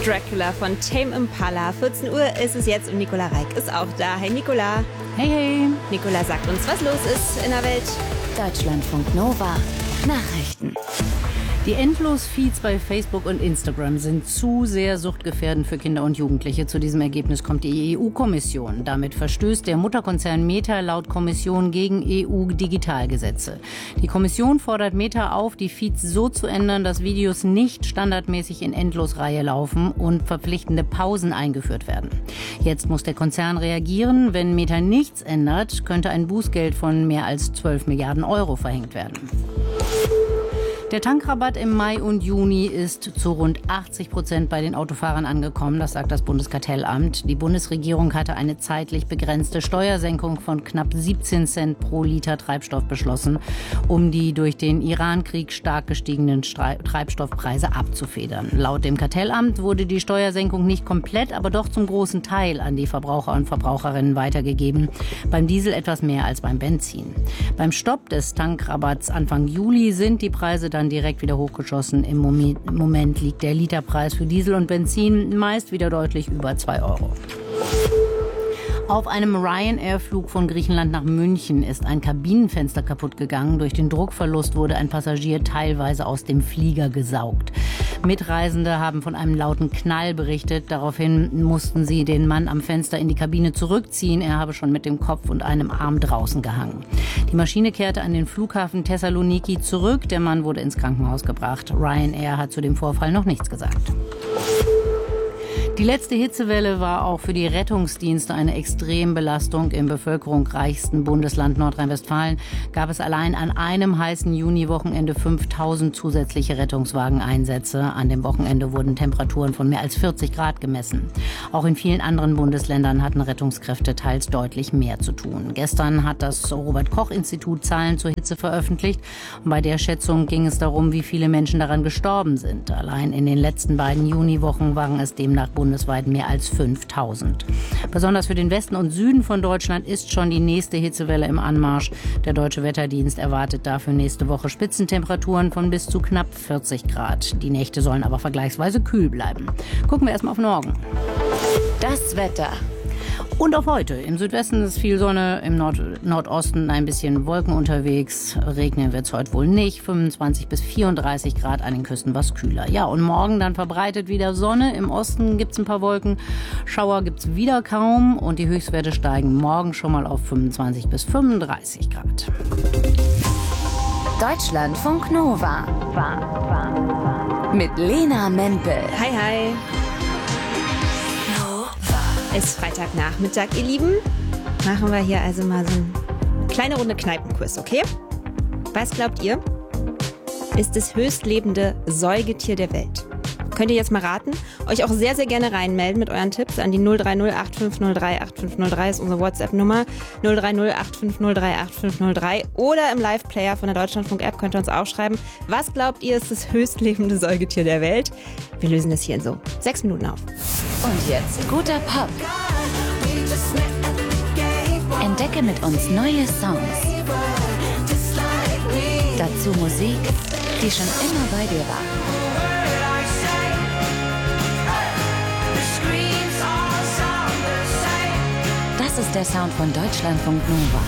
Dracula von Tame Impala. 14 Uhr ist es jetzt und Nicola Reik ist auch da. Hey Nicola. Hey, hey. Nicola sagt uns, was los ist in der Welt. Deutschlandfunk Nova. Nachrichten. Die Endlos-Feeds bei Facebook und Instagram sind zu sehr suchtgefährdend für Kinder und Jugendliche. Zu diesem Ergebnis kommt die EU-Kommission. Damit verstößt der Mutterkonzern Meta laut Kommission gegen EU-Digitalgesetze. Die Kommission fordert Meta auf, die Feeds so zu ändern, dass Videos nicht standardmäßig in Endlosreihe laufen und verpflichtende Pausen eingeführt werden. Jetzt muss der Konzern reagieren. Wenn Meta nichts ändert, könnte ein Bußgeld von mehr als 12 Milliarden Euro verhängt werden. Der Tankrabatt im Mai und Juni ist zu rund 80% bei den Autofahrern angekommen, das sagt das Bundeskartellamt. Die Bundesregierung hatte eine zeitlich begrenzte Steuersenkung von knapp 17 Cent pro Liter Treibstoff beschlossen, um die durch den Iran-Krieg stark gestiegenen Treibstoffpreise abzufedern. Laut dem Kartellamt wurde die Steuersenkung nicht komplett, aber doch zum großen Teil an die Verbraucher und Verbraucherinnen weitergegeben. Beim Diesel etwas mehr als beim Benzin. Beim Stopp des Tankrabatts Anfang Juli sind die Preise dann direkt wieder hochgeschossen. Im Moment liegt der Literpreis für Diesel und Benzin meist wieder deutlich über 2 Euro. Auf einem Ryanair-Flug von Griechenland nach München ist ein Kabinenfenster kaputt gegangen. Durch den Druckverlust wurde ein Passagier teilweise aus dem Flieger gesaugt. Mitreisende haben von einem lauten Knall berichtet. Daraufhin mussten sie den Mann am Fenster in die Kabine zurückziehen. Er habe schon mit dem Kopf und einem Arm draußen gehangen. Die Maschine kehrte an den Flughafen Thessaloniki zurück. Der Mann wurde ins Krankenhaus gebracht. Ryanair hat zu dem Vorfall noch nichts gesagt. Die letzte Hitzewelle war auch für die Rettungsdienste eine Extrembelastung. Im bevölkerungsreichsten Bundesland Nordrhein-Westfalen gab es allein an einem heißen Juniwochenende 5000 zusätzliche Rettungswageneinsätze. An dem Wochenende wurden Temperaturen von mehr als 40 Grad gemessen. Auch in vielen anderen Bundesländern hatten Rettungskräfte teils deutlich mehr zu tun. Gestern hat das Robert-Koch-Institut Zahlen zur Hitze veröffentlicht. Und bei der Schätzung ging es darum, wie viele Menschen daran gestorben sind. Allein in den letzten beiden Juniwochen waren es demnach bundesweit mehr als 5000. Besonders für den Westen und Süden von Deutschland ist schon die nächste Hitzewelle im Anmarsch. Der Deutsche Wetterdienst erwartet dafür nächste Woche Spitzentemperaturen von bis zu knapp 40 Grad. Die Nächte sollen aber vergleichsweise kühl bleiben. Gucken wir erstmal auf morgen. Das Wetter. Und auf heute. Im Südwesten ist viel Sonne, im Nordosten ein bisschen Wolken unterwegs. Regnen wird es heute wohl nicht. 25 bis 34 Grad, an den Küsten was kühler. Ja, und morgen dann verbreitet wieder Sonne. Im Osten gibt es ein paar Wolken. Schauer gibt es wieder kaum. Und die Höchstwerte steigen morgen schon mal auf 25 bis 35 Grad. Deutschlandfunk Nova. Mit Lena Mempel. Hi, hi. Ist Freitagnachmittag, ihr Lieben. Machen wir hier also mal so eine kleine Runde Kneipenkurs, okay? Was glaubt ihr, ist das höchstlebende Säugetier der Welt? Könnt ihr jetzt mal raten? Euch auch sehr, sehr gerne reinmelden mit euren Tipps an die 030 8503 8503 ist unsere WhatsApp-Nummer. 030 8503 8503 oder im Live-Player von der Deutschlandfunk-App könnt ihr uns auch schreiben. Was glaubt ihr, ist das höchstlebende Säugetier der Welt? Wir lösen das hier in so 6 Minuten auf. Und jetzt guter Pop. Entdecke mit uns neue Songs. Dazu Musik, die schon immer bei dir war. Das ist der Sound von Deutschlandfunk Nova.